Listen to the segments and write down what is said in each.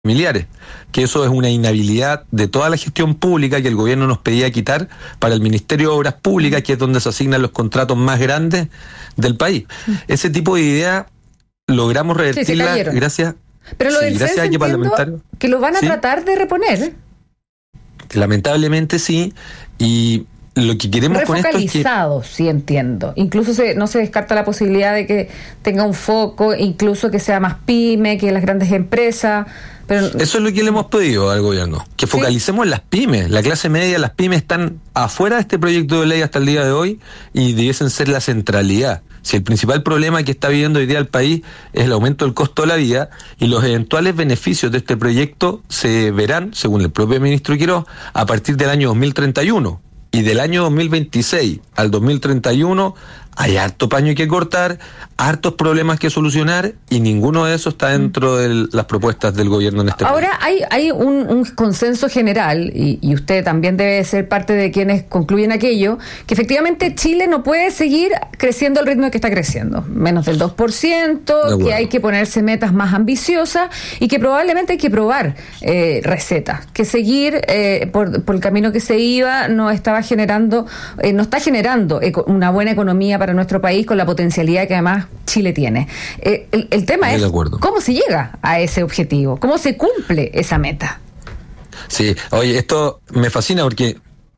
familiares, que eso es una inhabilidad de toda la gestión pública que el gobierno nos pedía quitar para el Ministerio de Obras Públicas, que es donde se asignan los contratos más grandes del país. Ese tipo de ideas logramos revertirla gracias. Pero lo del CENSE entiendo que lo van a tratar de reponer. Lamentablemente sí, y lo que queremos con esto es que... sí entiendo. Incluso no se descarta la posibilidad de que tenga un foco, incluso que sea más pyme, que las grandes empresas. Pero... Eso es lo que le hemos pedido al gobierno, que focalicemos en las pymes. La clase media, las pymes están afuera de este proyecto de ley hasta el día de hoy y debiesen ser la centralidad. Si el principal problema que está viviendo hoy día el país es el aumento del costo de la vida y los eventuales beneficios de este proyecto se verán, según el propio ministro Quiroz, a partir del año 2031. Y del año 2026 al 2031 hay harto paño que cortar, hartos problemas que solucionar y ninguno de esos está dentro de las propuestas del gobierno en este país. Ahora hay un consenso general, y usted también debe ser parte de quienes concluyen aquello, que efectivamente Chile no puede seguir creciendo al ritmo que está creciendo, menos del 2%, que hay que ponerse metas más ambiciosas y que probablemente hay que probar recetas, que seguir por el camino que se iba no está generando una buena economía para nuestro país con la potencialidad que además Chile tiene. El tema es cómo se llega a ese objetivo, cómo se cumple esa meta. Sí, oye, esto me fascina porque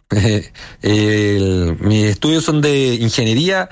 mis estudios son de ingeniería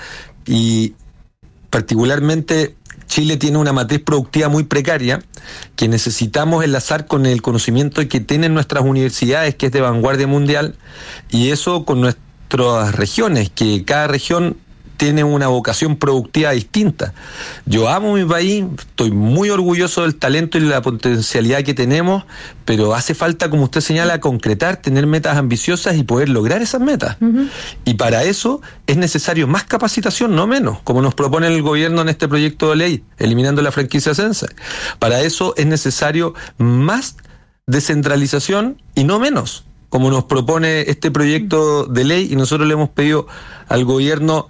y particularmente Chile tiene una matriz productiva muy precaria que necesitamos enlazar con el conocimiento que tienen nuestras universidades, que es de vanguardia mundial, y eso con nuestras regiones, que cada región tiene una vocación productiva distinta. Yo amo mi país, estoy muy orgulloso del talento y la potencialidad que tenemos, pero hace falta, como usted señala, concretar, tener metas ambiciosas y poder lograr esas metas. Uh-huh. Y para eso es necesario más capacitación, no menos, como nos propone el gobierno en este proyecto de ley, eliminando la franquicia CENSE. Para eso es necesario más descentralización y no menos, como nos propone este proyecto de ley, y nosotros le hemos pedido al gobierno,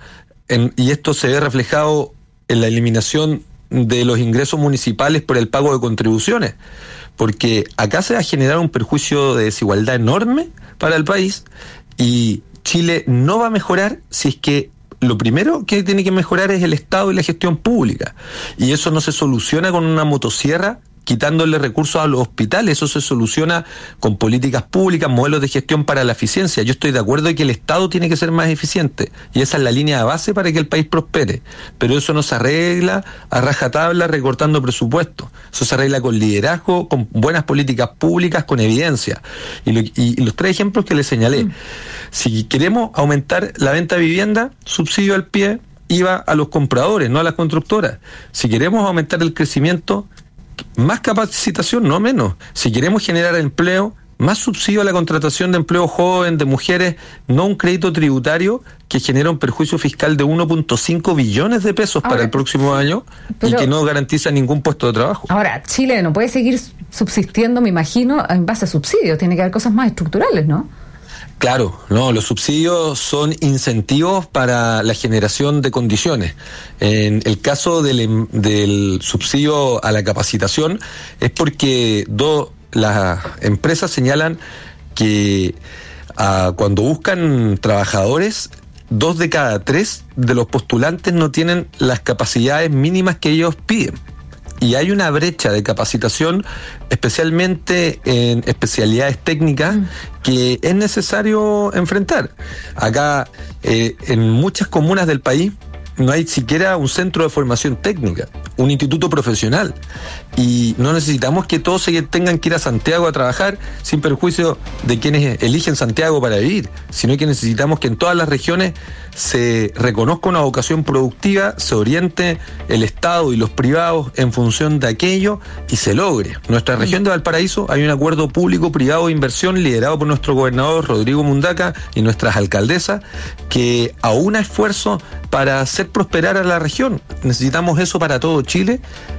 y esto se ve reflejado en la eliminación de los ingresos municipales por el pago de contribuciones, porque acá se va a generar un perjuicio de desigualdad enorme para el país y Chile no va a mejorar si es que lo primero que tiene que mejorar es el Estado y la gestión pública, y eso no se soluciona con una motosierra quitándole recursos a los hospitales. Eso se soluciona con políticas públicas, modelos de gestión para la eficiencia. Yo estoy de acuerdo en que el Estado tiene que ser más eficiente y esa es la línea de base para que el país prospere, pero eso no se arregla a rajatabla recortando presupuestos. Eso se arregla con liderazgo, con buenas políticas públicas, con evidencia. Y los 3 ejemplos que les señalé. Si queremos aumentar la venta de vivienda, subsidio al pie, IVA a los compradores, no a las constructoras. Si queremos aumentar el crecimiento, más capacitación, no menos. Si queremos generar empleo, más subsidio a la contratación de empleo joven, de mujeres, no un crédito tributario que genera un perjuicio fiscal de 1.5 billones de pesos para el próximo año y que no garantiza ningún puesto de trabajo. Ahora, Chile no puede seguir subsistiendo, me imagino, en base a subsidios. Tiene que haber cosas más estructurales, ¿no? Claro, no, los subsidios son incentivos para la generación de condiciones. En el caso del subsidio a la capacitación es porque las empresas señalan que cuando buscan trabajadores, 2 de cada 3 de los postulantes no tienen las capacidades mínimas que ellos piden. Y hay una brecha de capacitación, especialmente en especialidades técnicas, que es necesario enfrentar. Acá, en muchas comunas del país, no hay siquiera un centro de formación técnica, un instituto profesional, y no necesitamos que todos tengan que ir a Santiago a trabajar sin perjuicio de quienes eligen Santiago para vivir, sino que necesitamos que en todas las regiones se reconozca una vocación productiva, se oriente el Estado y los privados en función de aquello y se logre. En nuestra región de Valparaíso hay un acuerdo público-privado de inversión liderado por nuestro gobernador Rodrigo Mundaca y nuestras alcaldesas que aúna esfuerzos para hacer prosperar a la región. Necesitamos eso para todo Chile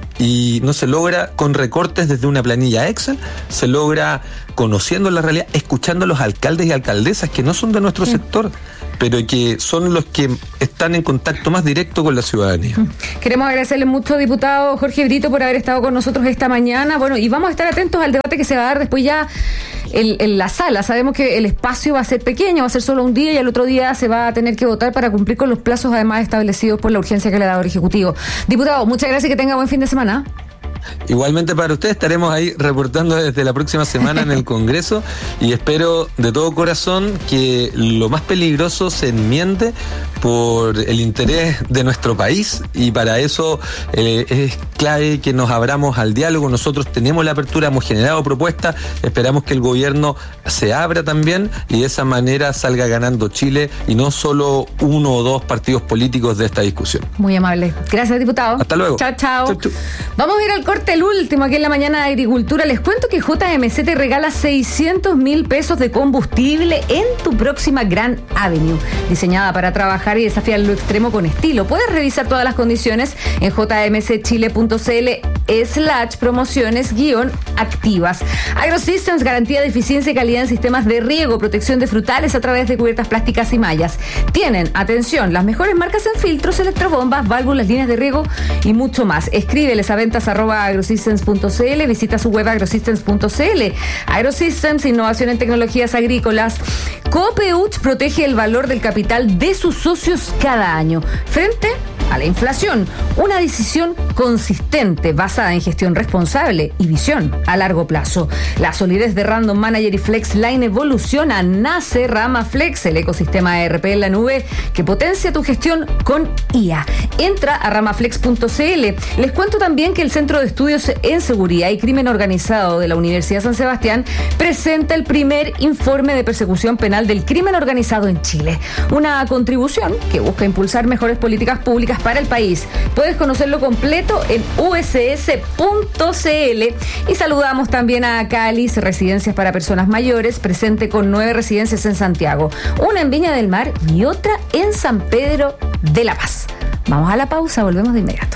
y no se logra con recortes desde una planilla Excel, se logra conociendo la realidad, escuchando a los alcaldes y alcaldesas que no son de nuestro sector, pero que son los que están en contacto más directo con la ciudadanía. Queremos agradecerle mucho, diputado Jorge Brito, por haber estado con nosotros esta mañana. Bueno, y vamos a estar atentos al debate que se va a dar después ya en la sala. Sabemos que el espacio va a ser pequeño, va a ser solo un día y al otro día se va a tener que votar para cumplir con los plazos además establecidos por la urgencia que le ha dado el Ejecutivo. Diputado, muchas gracias y que tenga buen fin de semana. Igualmente para usted, estaremos ahí reportando desde la próxima semana en el Congreso y espero de todo corazón que lo más peligroso se enmiende por el interés de nuestro país, y para eso es clave que nos abramos al diálogo. Nosotros tenemos la apertura, hemos generado propuestas, esperamos que el gobierno se abra también y de esa manera salga ganando Chile y no solo uno o dos partidos políticos de esta discusión. Muy amable. Gracias, diputado. Hasta luego. Chao, chao. Chau, chau. Vamos a ir al corte, el último aquí en la mañana de Agricultura. Les cuento que JMC te regala 600.000 pesos de combustible en tu próxima Grand Avenue, diseñada para trabajar y desafiar lo extremo con estilo. Puedes revisar todas las condiciones en jmcchile.cl/promociones-activas. AgroSystems, garantía de eficiencia y calidad en sistemas de riego, protección de frutales a través de cubiertas plásticas y mallas. Tienen, atención, las mejores marcas en filtros, electrobombas, válvulas, líneas de riego y mucho más. Escríbeles a ventas@agrosystems.cl, visita su web agrosystems.cl. AgroSystems, innovación en tecnologías agrícolas. Copeuch protege el valor del capital de sus socios cada año frente a la inflación. Una decisión consistente basada en gestión responsable y visión a largo plazo. La solidez de Random Manager y FlexLine evoluciona. Nace RamaFlex, el ecosistema ERP en la nube que potencia tu gestión con IA. Entra a ramaflex.cl. Les cuento también que el Centro de Estudios en Seguridad y Crimen Organizado de la Universidad San Sebastián presenta el primer informe de persecución penal del crimen organizado en Chile. Una contribución que busca impulsar mejores políticas públicas para el país. Puedes conocerlo completo en uss.cl. Y saludamos también a Calis, residencias para personas mayores, presente con 9 residencias en Santiago, una en Viña del Mar y otra en San Pedro de la Paz. Vamos a la pausa, volvemos de inmediato.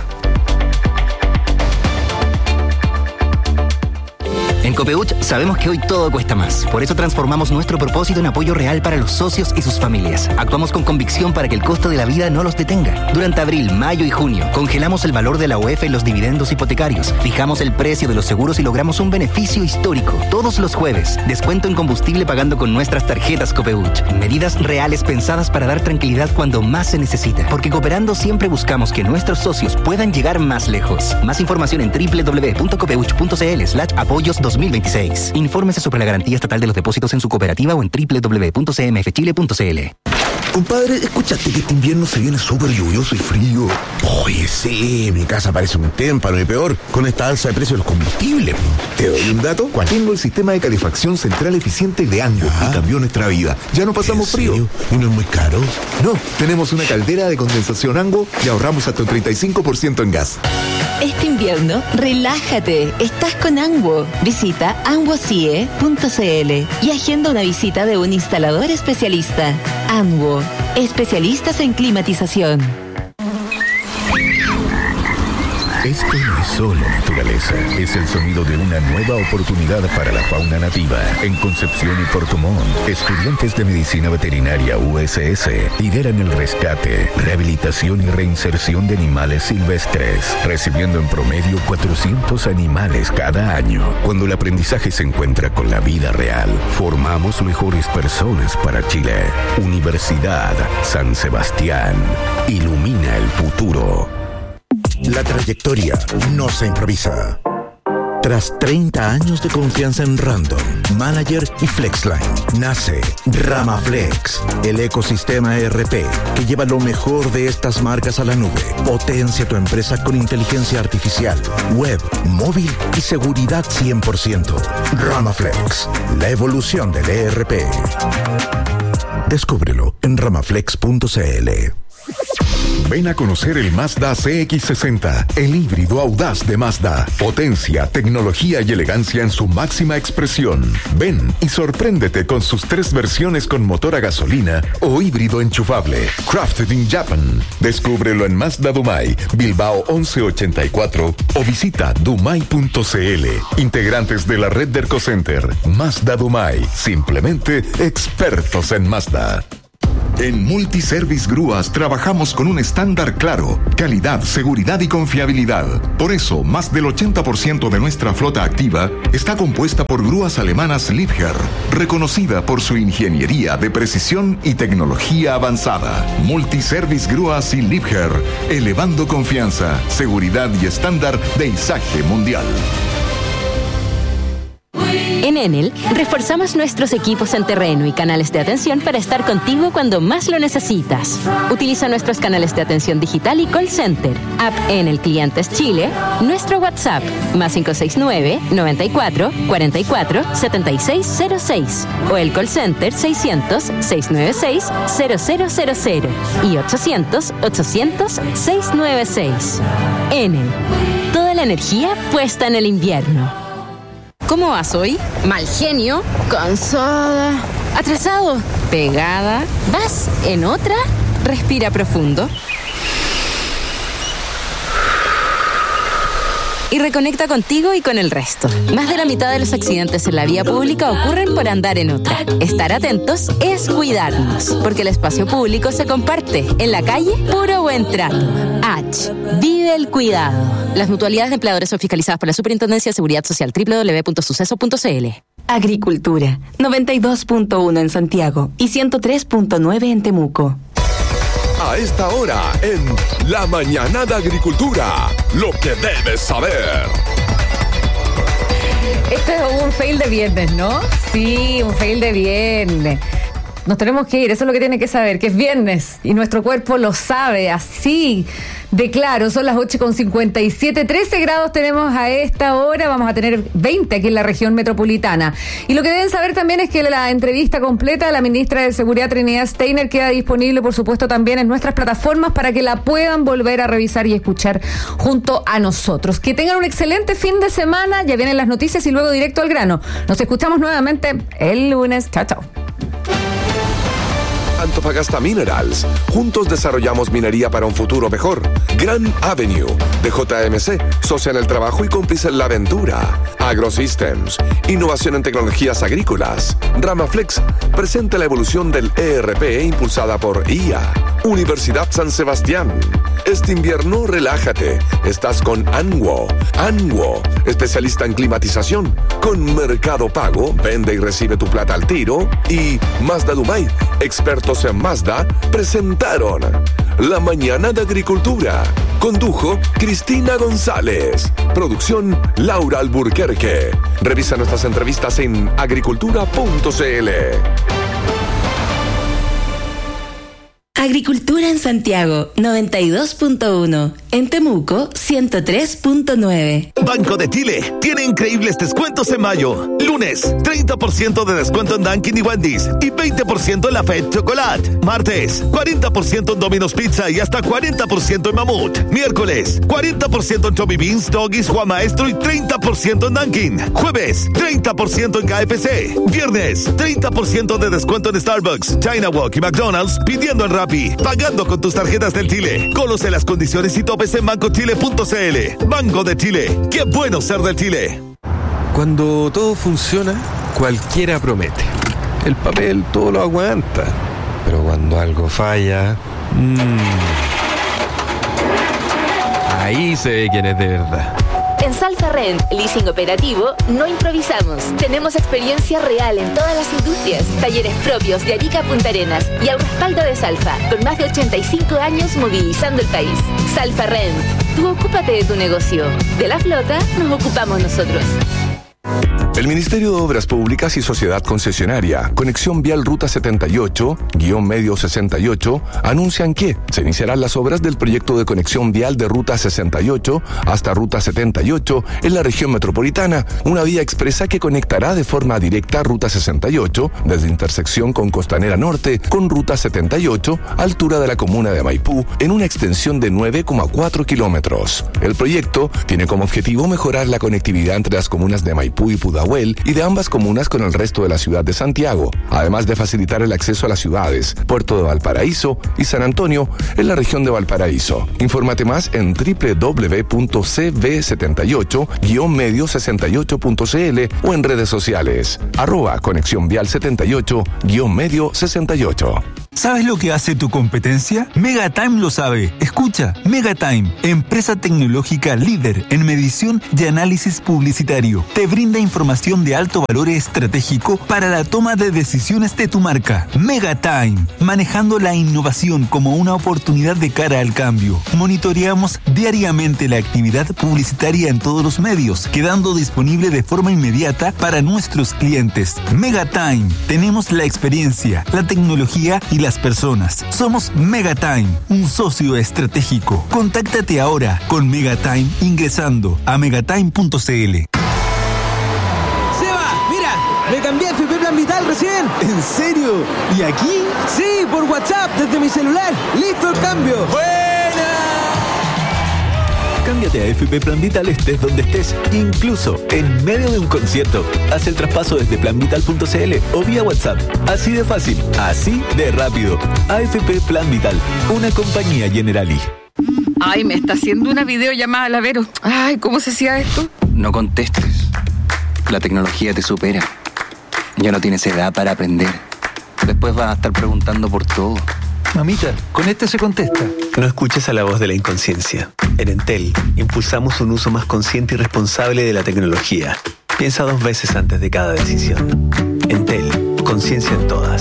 En Copeuch sabemos que hoy todo cuesta más. Por eso transformamos nuestro propósito en apoyo real para los socios y sus familias. Actuamos con convicción para que el costo de la vida no los detenga. Durante abril, mayo y junio, congelamos el valor de la UEF en los dividendos hipotecarios. Fijamos el precio de los seguros y logramos un beneficio histórico. Todos los jueves, descuento en combustible pagando con nuestras tarjetas Copeuch. Medidas reales pensadas para dar tranquilidad cuando más se necesita. Porque cooperando siempre buscamos que nuestros socios puedan llegar más lejos. Más información en www.copeuch.cl/apoyos 2026. Infórmese sobre la garantía estatal de los depósitos en su cooperativa o en www.cmfchile.cl. Compadre, ¿escuchaste que este invierno se viene súper lluvioso y frío? Oye, sí, mi casa parece un témpano y peor con esta alza de precios de los combustibles. ¿Te doy un dato? Tengo el sistema de calefacción central eficiente de Ango y cambió nuestra vida. Ya no pasamos frío. ¿Y no es muy caro? No, tenemos una caldera de condensación Ango y ahorramos hasta un 35% en gas. Este invierno, relájate. Estás con Anwo. Visita anwocie.cl y agenda una visita de un instalador especialista. Anwo, especialistas en climatización. Esto no es solo naturaleza, es el sonido de una nueva oportunidad para la fauna nativa. En Concepción y Puerto Montt, estudiantes de Medicina Veterinaria USS lideran el rescate, rehabilitación y reinserción de animales silvestres, recibiendo en promedio 400 animales cada año. Cuando el aprendizaje se encuentra con la vida real, formamos mejores personas para Chile. Universidad San Sebastián. Ilumina el futuro. La trayectoria no se improvisa. Tras 30 años de confianza en Random, Manager y FlexLine, nace RamaFlex, el ecosistema ERP que lleva lo mejor de estas marcas a la nube. Potencia tu empresa con inteligencia artificial, web, móvil y seguridad 100%. RamaFlex, la evolución del ERP. Descúbrelo en ramaflex.cl. Ven a conocer el Mazda CX-60, el híbrido audaz de Mazda. Potencia, tecnología y elegancia en su máxima expresión. Ven y sorpréndete con sus 3 versiones con motor a gasolina o híbrido enchufable. Crafted in Japan. Descúbrelo en Mazda Dumai, Bilbao 1184 o visita dumai.cl. Integrantes de la red Dercocenter. Mazda Dumai, simplemente expertos en Mazda. En Multiservice Grúas trabajamos con un estándar claro: calidad, seguridad y confiabilidad. Por eso, más del 80% de nuestra flota activa está compuesta por grúas alemanas Liebherr, reconocida por su ingeniería de precisión y tecnología avanzada. Multiservice Grúas y Liebherr, elevando confianza, seguridad y estándar de izaje mundial. En Enel, reforzamos nuestros equipos en terreno y canales de atención para estar contigo cuando más lo necesitas. Utiliza nuestros canales de atención digital y call center, app Enel Clientes Chile, nuestro WhatsApp, +569 94 44 7606, o el call center 600 696 0000 y 800 800 696. Enel, toda la energía puesta en el invierno. ¿Cómo vas hoy? Mal genio, cansada, atrasado, pegada. ¿Vas en otra? Respira profundo. Y reconecta contigo y con el resto. Más de la mitad de los accidentes en la vía pública ocurren por andar en otra. Estar atentos es cuidarnos, porque el espacio público se comparte. En la calle, puro buen trato. H. Vive el cuidado. Las mutualidades de empleadores son fiscalizadas por la Superintendencia de Seguridad Social, www.suceso.cl. Agricultura, 92.1 en Santiago y 103.9 en Temuco. A esta hora, en La Mañana de Agricultura, lo que debes saber. Este es un fail de viernes, ¿no? Sí, un fail de viernes. Nos tenemos que ir, eso es lo que tiene que saber, que es viernes y nuestro cuerpo lo sabe, así de claro. Son las 8:57, 13 grados tenemos a esta hora, vamos a tener 20 aquí en la región metropolitana. Y lo que deben saber también es que la entrevista completa de la ministra de Seguridad, Trinidad Steiner, queda disponible, por supuesto, también en nuestras plataformas para que la puedan volver a revisar y escuchar junto a nosotros. Que tengan un excelente fin de semana, ya vienen las noticias y luego directo al grano. Nos escuchamos nuevamente el lunes. Chao, chao. Antofagasta Minerals. Juntos desarrollamos minería para un futuro mejor. Grand Avenue, de JMC, socia en el trabajo y cómplice en la aventura. AgroSystems, innovación en tecnologías agrícolas. Ramaflex, presenta la evolución del ERP impulsada por IA. Universidad San Sebastián. Este invierno, relájate. Estás con Anwo. Anwo, especialista en climatización. Con Mercado Pago, vende y recibe tu plata al tiro. Y Mazda Dumay, expertos en Mazda, presentaron La Mañana de Agricultura. Condujo Cristina González. Producción Laura Alburquerque. Revisa nuestras entrevistas en agricultura.cl. Agricultura en Santiago, 92.1. En Temuco, 103.9. Banco de Chile tiene increíbles descuentos en mayo. Lunes, 30% de descuento en Dunkin' y Wendy's y 20% en la Fed Chocolate. Martes, 40% en Domino's Pizza y hasta 40% en Mamut. Miércoles, 40% en Chubby Beans, Doggies, Juan Maestro y 30% en Dunkin'. Jueves, 30% en KFC. Viernes, 30% de descuento en Starbucks, China Walk y McDonald's pidiendo en Rappi. Pagando con tus tarjetas del Chile. Conoce las condiciones y topes en bancochile.cl. Banco de Chile. ¡Qué bueno ser del Chile! Cuando todo funciona, cualquiera promete. El papel todo lo aguanta. Pero cuando algo falla... ahí se ve quién es de verdad. En Salfa Rent, leasing operativo, no improvisamos. Tenemos experiencia real en todas las industrias, talleres propios de Arica a Punta Arenas y al respaldo de Salfa, con más de 85 años movilizando el país. Salfa Rent, tú ocúpate de tu negocio. De la flota nos ocupamos nosotros. El Ministerio de Obras Públicas y Sociedad Concesionaria, Conexión Vial Ruta 78-Medio 68, anuncian que se iniciarán las obras del proyecto de conexión vial de Ruta 68 hasta Ruta 78 en la región metropolitana, una vía expresa que conectará de forma directa Ruta 68 desde intersección con Costanera Norte con Ruta 78, altura de la comuna de Maipú, en una extensión de 9,4 kilómetros. El proyecto tiene como objetivo mejorar la conectividad entre las comunas de Maipú y Pudahuel y de ambas comunas con el resto de la ciudad de Santiago, además de facilitar el acceso a las ciudades Puerto de Valparaíso y San Antonio en la región de Valparaíso. Infórmate más en www.cv78-medio68.cl o en redes sociales @Conexión Vial 78-medio 68. ¿Sabes lo que hace tu competencia? Megatime lo sabe. Escucha, Megatime, empresa tecnológica líder en medición y análisis publicitario. Te brinda información de alto valor estratégico para la toma de decisiones de tu marca. Megatime, manejando la innovación como una oportunidad de cara al cambio. Monitoreamos diariamente la actividad publicitaria en todos los medios, quedando disponible de forma inmediata para nuestros clientes. Megatime, tenemos la experiencia, la tecnología y las personas. Somos Megatime, un socio estratégico. Contáctate ahora con Megatime ingresando a megatime.cl. Seba, mira, me cambié a FP Plan Vital recién. ¿En serio? ¿Y aquí? Sí, por WhatsApp, desde mi celular. ¡Listo el cambio! ¡Buena! Cámbiate a FP Plan Vital estés donde estés, incluso en medio de un concierto. Haz el traspaso desde planvital.cl o vía WhatsApp. Así de fácil, así de rápido. AFP Plan Vital, una compañía Generali. Ay, me está haciendo una videollamada, la Vero. Ay, ¿cómo se hacía esto? No contestes. La tecnología te supera. Ya no tienes edad para aprender. Después vas a estar preguntando por todo. Mamita, con este se contesta. No escuches a la voz de la inconsciencia. En Entel, impulsamos un uso más consciente y responsable de la tecnología. Piensa 2 veces antes de cada decisión. Entel, conciencia en todas.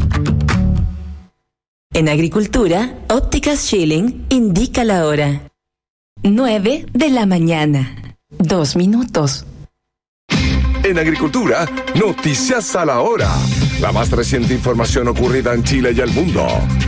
En Agricultura, Ópticas Schilling indica la hora. 9 de la mañana. 2 minutos. En Agricultura, noticias a la hora. La más reciente información ocurrida en Chile y el mundo.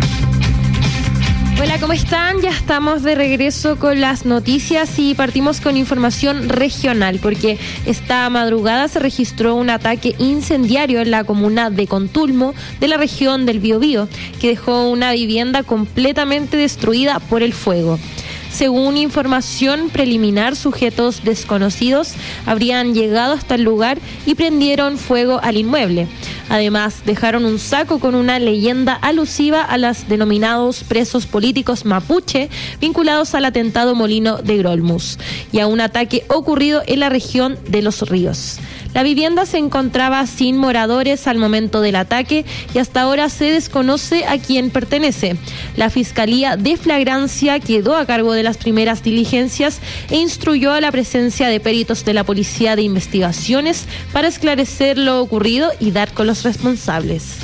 Hola, ¿cómo están? Ya estamos de regreso con las noticias y partimos con información regional, porque esta madrugada se registró un ataque incendiario en la comuna de Contulmo, de la región del Biobío, que dejó una vivienda completamente destruida por el fuego. Según información preliminar, sujetos desconocidos habrían llegado hasta el lugar y prendieron fuego al inmueble. Además, dejaron un saco con una leyenda alusiva a los denominados presos políticos mapuche vinculados al atentado Molino de Grolmus y a un ataque ocurrido en la región de Los Ríos. La vivienda se encontraba sin moradores al momento del ataque y hasta ahora se desconoce a quién pertenece. La Fiscalía de Flagrancia quedó a cargo de las primeras diligencias e instruyó a la presencia de peritos de la Policía de Investigaciones para esclarecer lo ocurrido y dar con los responsables.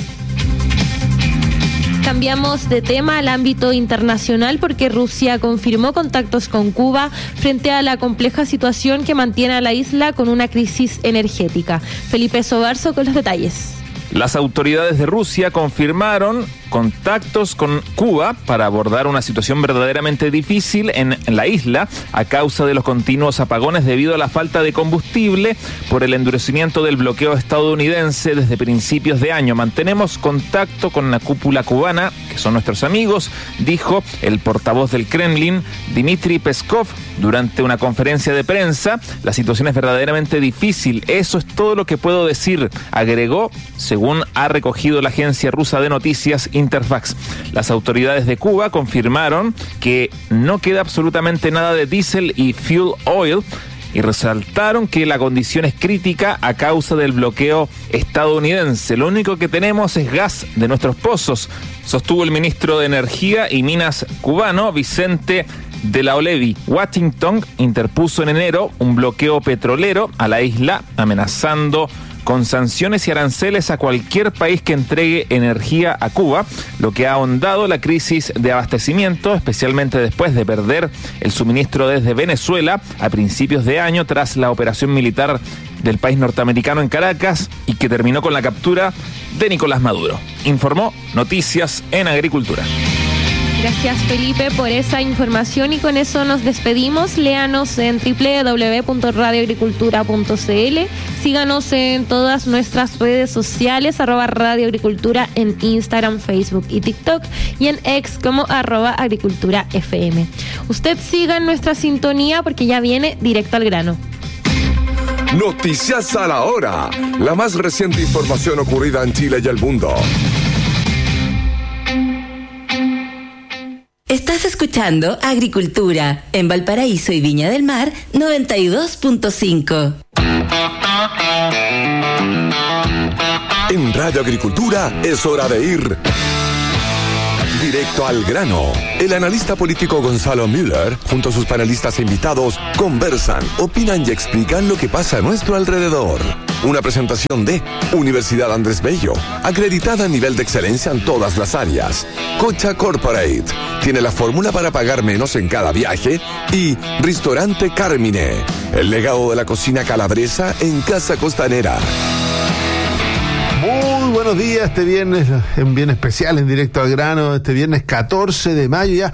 Cambiamos de tema al ámbito internacional porque Rusia confirmó contactos con Cuba frente a la compleja situación que mantiene a la isla con una crisis energética. Felipe Sobarzo con los detalles. Las autoridades de Rusia confirmaron contactos con Cuba para abordar una situación verdaderamente difícil en la isla a causa de los continuos apagones debido a la falta de combustible por el endurecimiento del bloqueo estadounidense desde principios de año. Mantenemos contacto con la cúpula cubana, que son nuestros amigos, dijo el portavoz del Kremlin, Dmitry Peskov, durante una conferencia de prensa. La situación es verdaderamente difícil, eso es todo lo que puedo decir, agregó, según ha recogido la agencia rusa de noticias Interfax. Las autoridades de Cuba confirmaron que no queda absolutamente nada de diésel y fuel oil y resaltaron que la condición es crítica a causa del bloqueo estadounidense. Lo único que tenemos es gas de nuestros pozos, sostuvo el ministro de Energía y Minas cubano, Vicente de la Olevi. Washington interpuso en enero un bloqueo petrolero a la isla, amenazando con sanciones y aranceles a cualquier país que entregue energía a Cuba, lo que ha ahondado la crisis de abastecimiento, especialmente después de perder el suministro desde Venezuela a principios de año tras la operación militar del país norteamericano en Caracas y que terminó con la captura de Nicolás Maduro. Informó Noticias en Agricultura. Gracias, Felipe, por esa información y con eso nos despedimos. Léanos en www.radioagricultura.cl. Síganos en todas nuestras redes sociales, @radioagricultura en Instagram, Facebook y TikTok y en X como @agriculturafm. Usted siga en nuestra sintonía porque ya viene directo al grano. Noticias a la hora. La más reciente información ocurrida en Chile y el mundo. Estás escuchando Agricultura en Valparaíso y Viña del Mar 92.5. En Radio Agricultura es hora de ir Directo al grano. El analista político Gonzalo Müller, junto a sus panelistas e invitados, conversan, opinan y explican lo que pasa a nuestro alrededor. Una presentación de Universidad Andrés Bello, acreditada a nivel de excelencia en todas las áreas. Cocha Corporate, tiene la fórmula para pagar menos en cada viaje. Y Restaurante Carmine, el legado de la cocina calabresa en Casa Costanera. Muy buenos días, este viernes, en bien especial, en Directo al grano, este viernes 14 de mayo, ya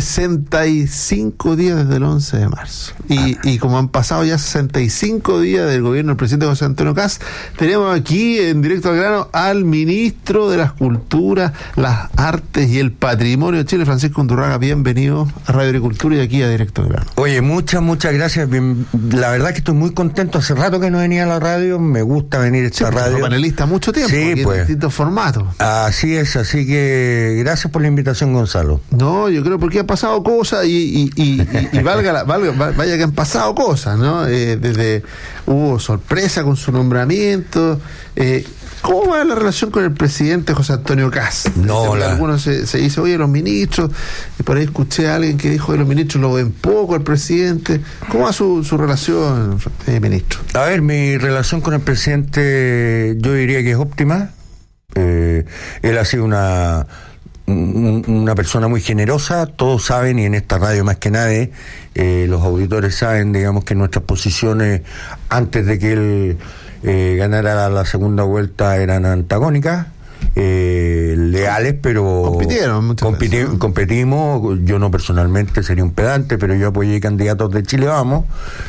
65 días desde el 11 de marzo. Y como han pasado ya 65 días del gobierno del presidente José Antonio Kast, tenemos aquí en Directo al grano al ministro de las Culturas, las Artes y el Patrimonio de Chile, Francisco Undurraga. Bienvenido a Radio Agricultura y aquí a Directo al grano. Oye, muchas gracias. La verdad que estoy muy contento. Hace rato que no venía a la radio, me gusta venir a esta radio. Panelista mucho tiempo, sí, pues, en distintos formatos. Así es, así que gracias por la invitación, Gonzalo. No, yo creo porque han pasado cosas y vaya que han pasado cosas, ¿no? Desde hubo sorpresa con su nombramiento. ¿Cómo va la relación con el presidente José Antonio Kast? Algunos se dice, oye, los ministros, y por ahí escuché a alguien que dijo que los ministros lo ven poco al presidente. ¿Cómo va su relación, ministro? A ver, mi relación con el presidente yo diría que es óptima. Él ha sido una persona muy generosa, todos saben, y en esta radio más que nadie, los auditores saben, digamos, que nuestras posiciones antes de que él ganara la segunda vuelta eran antagónicas, leales, pero competimos. Yo no personalmente sería un pedante, pero yo apoyé candidatos de Chile Vamos.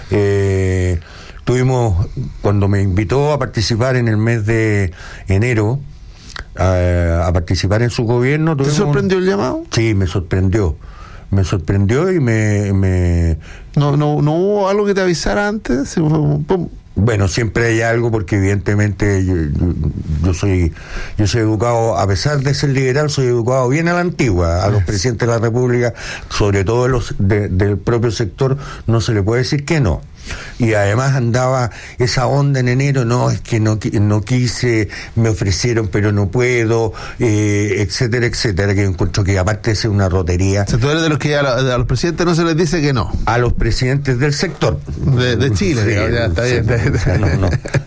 Tuvimos, cuando me invitó a participar en el mes de enero, a participar en su gobierno. ¿Te sorprendió el llamado? Sí, me sorprendió y ¿No hubo algo que te avisara antes? Bueno, siempre hay algo, porque evidentemente yo soy educado, a pesar de ser liberal, soy educado bien a la antigua. A los presidentes de la República, sobre todo del propio sector, no se le puede decir que no. Y además andaba esa onda en enero, no, es que no quise, me ofrecieron pero no puedo, etcétera, que yo encuentro que aparte de ser una rotería. O sea, tú eres de los que a los presidentes no se les dice que no. A los presidentes del sector. De Chile, sí, digamos, ya, está bien. No.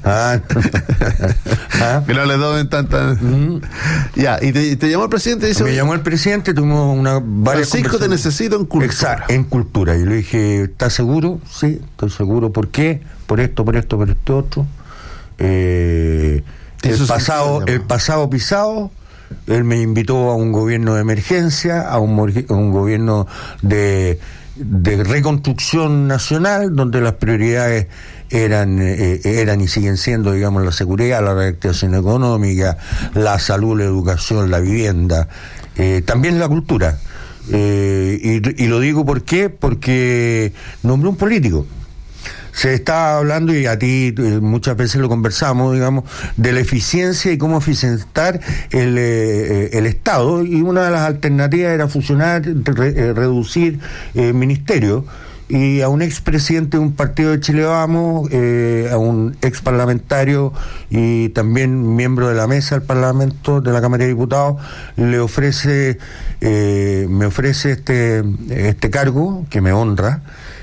Que no le doben tantas. Ya, y te llamó el presidente y dice... Me llamó el presidente, tuvimos varias Francisco, te necesito en cultura. Exacto, en cultura. Y le dije, ¿estás seguro? Sí, estoy seguro. ¿Por qué? Por esto otro. El pasado pisado. Él me invitó a un gobierno de emergencia, a un gobierno de reconstrucción nacional, donde las prioridades eran y siguen siendo, digamos, la seguridad, la reactivación económica, la salud, la educación, la vivienda, también la cultura. Y lo digo ¿por qué? Porque nombré un político. Se está hablando, y a ti muchas veces lo conversamos, digamos, de la eficiencia y cómo eficientar el Estado, y una de las alternativas era fusionar, reducir ministerios, y a un expresidente de un partido de Chile Vamos, a un ex parlamentario y también miembro de la mesa del Parlamento, de la Cámara de Diputados, me ofrece este cargo que me honra.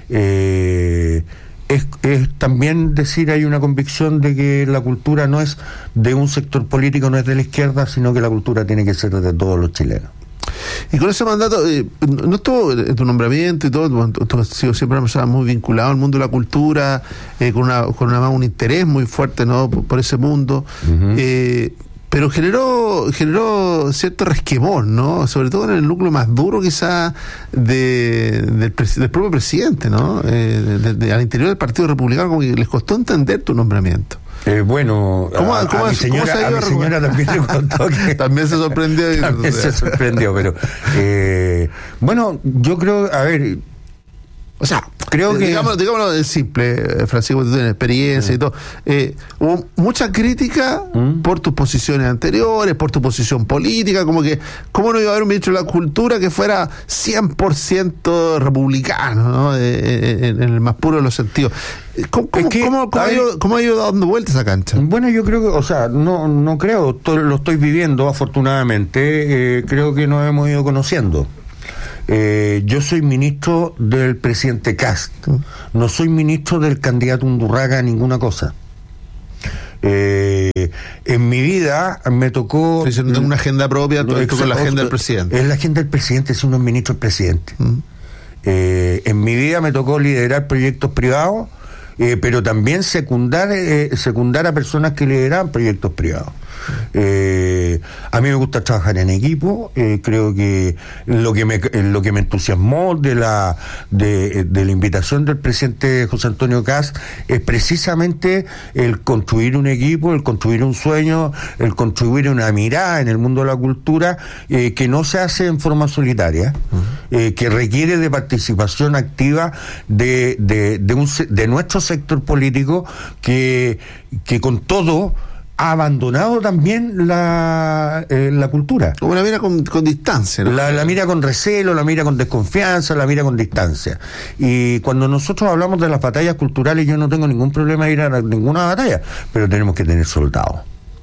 Es también decir, hay una convicción de que la cultura no es de un sector político, no es de la izquierda, sino que la cultura tiene que ser de todos los chilenos. Y con ese mandato, no estuvo en tu nombramiento y todo, tú has sido siempre una persona muy vinculada al mundo de la cultura, con un interés muy fuerte, ¿no?, por ese mundo. Pero generó cierto resquemor, ¿no? Sobre todo en el núcleo más duro, quizá, del propio presidente, ¿no? Al interior del Partido Republicano, como que les costó entender tu nombramiento. Bueno, a mi señora también le contó que... También se sorprendió. También se sorprendió, pero... bueno, yo creo, a ver... O sea, creo que... Digámoslo simple, Francisco, tú tienes experiencia y todo. Hubo mucha crítica por tus posiciones anteriores, por tu posición política, como que, ¿cómo no iba a haber un ministro de la Cultura que fuera 100% republicano, ¿no? En el más puro de los sentidos. ¿Cómo ha ido dando vueltas esa cancha? Bueno, yo creo que, o sea, no creo, lo estoy viviendo afortunadamente, creo que nos hemos ido conociendo. Yo soy ministro del presidente Kast, no soy ministro del candidato Undurraga a ninguna cosa. En mi vida me tocó... Tengo una agenda propia, todo esto con la agenda del presidente. Es la agenda del presidente, si uno es ministro del presidente. En mi vida me tocó liderar proyectos privados, pero también secundar a personas que lideraban proyectos privados. A mí me gusta trabajar en equipo. Creo que lo que me entusiasmó de la invitación del presidente José Antonio Kast es precisamente el construir un equipo, el construir un sueño, el construir una mirada en el mundo de la cultura que no se hace en forma solitaria, que requiere de participación activa de nuestro sector político que con todo ha abandonado también la cultura. Como la mira con distancia, ¿no? La mira con recelo, la mira con desconfianza, la mira con distancia. Y cuando nosotros hablamos de las batallas culturales, yo no tengo ningún problema de ir a ninguna batalla, pero tenemos que tener soldados.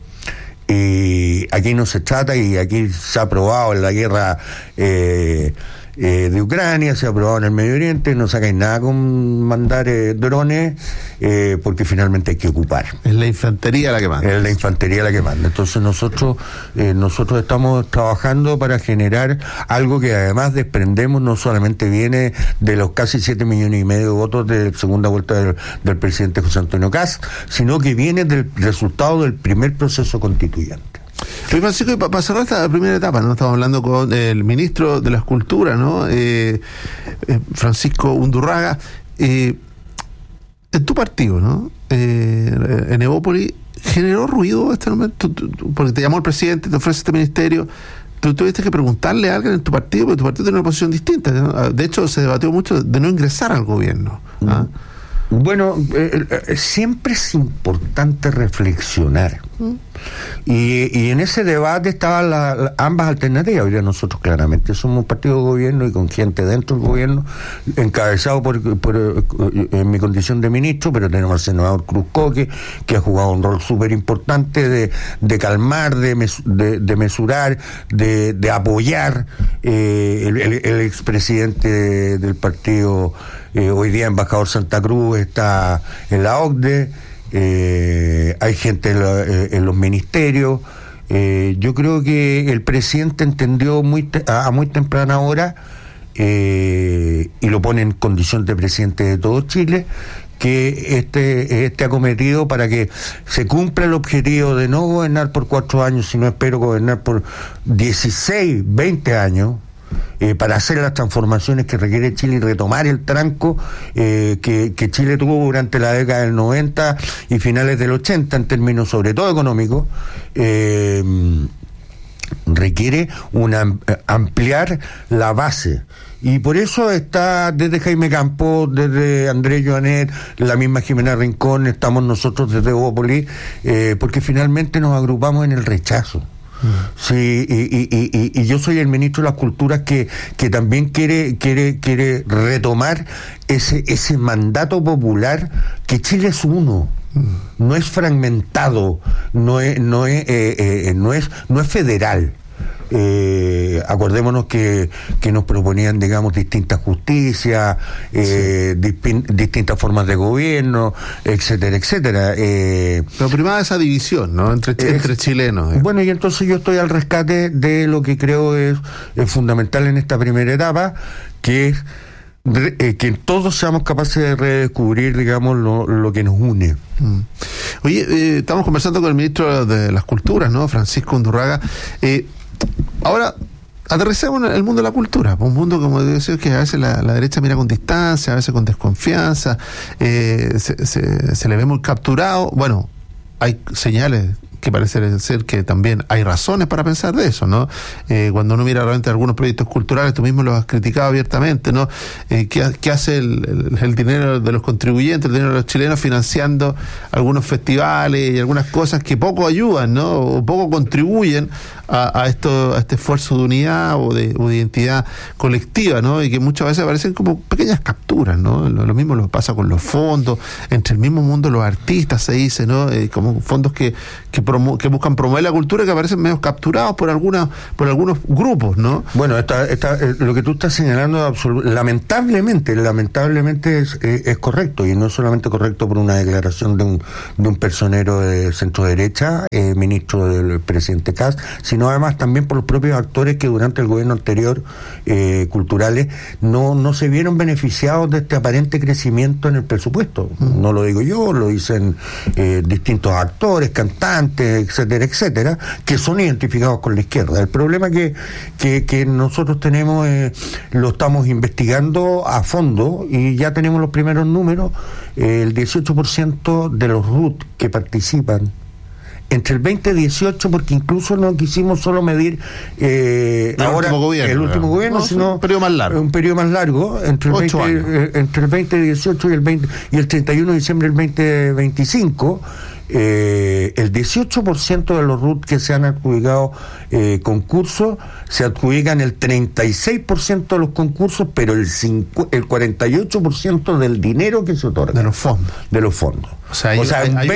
Y aquí no se trata, y aquí se ha probado en la guerra de Ucrania, se ha probado en el Medio Oriente, no sacáis nada con mandar drones, porque finalmente hay que ocupar. Es la infantería la que manda. Es la infantería la que manda. Entonces nosotros estamos trabajando para generar algo que además desprendemos, no solamente viene de los casi 7,5 millones de votos de segunda vuelta del presidente José Antonio Kast, sino que viene del resultado del primer proceso constituyente. Oye, Francisco, para cerrar esta primera etapa, ¿no? Estamos hablando con el ministro de las Culturas, ¿no? Francisco Undurraga. En tu partido, ¿no? En Evópolis, ¿generó ruido este momento? Porque te llamó el presidente, te ofrece este ministerio. Tú tuviste que preguntarle a alguien en tu partido, porque tu partido tiene una posición distinta, ¿no? De hecho, se debatió mucho de no ingresar al gobierno. ¿Ah? Bueno, siempre es importante reflexionar. Y en ese debate estaban ambas alternativas. Hoy día nosotros claramente somos un partido de gobierno y con gente dentro del gobierno, encabezado en mi condición de ministro, pero tenemos al senador Cruzco, que ha jugado un rol súper importante de calmar, de mesurar, de apoyar. El expresidente del partido, hoy día embajador Santa Cruz, está en la OCDE. Hay gente en los ministerios. Yo creo que el presidente entendió a muy temprana hora, y lo pone en condición de presidente de todo Chile, que este acometido para que se cumpla el objetivo de no gobernar por 4 años, sino espero gobernar por 16, 20 años, para hacer las transformaciones que requiere Chile y retomar el tranco que Chile tuvo durante la década del 90 y finales del 80 en términos sobre todo económicos. Requiere ampliar la base. Y por eso está desde Jaime Campos, desde Andrés Joanet, la misma Jimena Rincón, estamos nosotros desde Evópolis, porque finalmente nos agrupamos en el rechazo. Sí, y yo soy el ministro de las Culturas que también quiere retomar ese mandato popular, que Chile es uno, no es fragmentado, no es federal. Acordémonos que nos proponían, digamos, distintas justicias, distintas formas de gobierno, etcétera, etcétera. Pero primaba esa división, ¿no? Entre chilenos. Bueno, y entonces yo estoy al rescate de lo que creo es fundamental en esta primera etapa, que es que todos seamos capaces de redescubrir, digamos, lo que nos une. Oye, estamos conversando con el ministro de las Culturas, ¿no? Francisco Undurraga. Ahora, aterricemos en el mundo de la cultura, un mundo, como decía, que a veces la derecha mira con distancia, a veces con desconfianza, se le ve muy capturado. Bueno, hay señales que parece ser que también hay razones para pensar de eso, ¿no? Cuando uno mira realmente algunos proyectos culturales, tú mismo los has criticado abiertamente, ¿no? ¿Qué hace el dinero de los contribuyentes, el dinero de los chilenos financiando algunos festivales y algunas cosas que poco ayudan, ¿no? O poco contribuyen a este esfuerzo de unidad o de identidad colectiva, ¿no? Y que muchas veces aparecen como pequeñas capturas, ¿no? Lo mismo lo pasa con los fondos, entre el mismo mundo los artistas, se dice, ¿no? Como fondos que buscan promover la cultura, que aparecen medio capturados por algunos grupos, ¿no? Bueno, lo que tú estás señalando lamentablemente es correcto, y no es solamente correcto por una declaración de un personero de centro derecha, ministro del presidente Kast, sino además también por los propios actores que durante el gobierno anterior, culturales, no se vieron beneficiados de este aparente crecimiento en el presupuesto. No lo digo yo, lo dicen distintos actores, cantantes, etcétera, que son identificados con la izquierda. El problema que nosotros tenemos, lo estamos investigando a fondo y ya tenemos los primeros números. El 18% de los RUT que participan entre el 2018, porque incluso no quisimos solo medir ahora el último gobierno, sino un periodo más largo, entre el 2018 y el 31 de diciembre del 2025. El 18% de los RUT que se han adjudicado concursos, se adjudican el 36% de los concursos, pero el 48% del dinero que se otorga. De los fondos. O sea, un